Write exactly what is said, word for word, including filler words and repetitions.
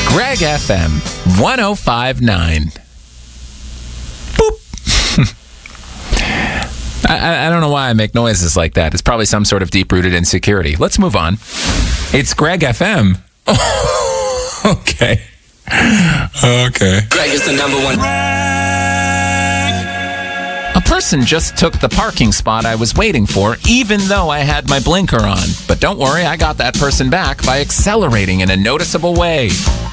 Greg F M one oh five point nine. Boop. I, I don't know why I make noises like that. It's probably some sort of deep-rooted insecurity. Let's move on. It's Greg F M. Okay. Okay. Greg is the number one. A person just took the parking spot I was waiting for, even though I had my blinker on. But don't worry, I got that person back by accelerating in a noticeable way.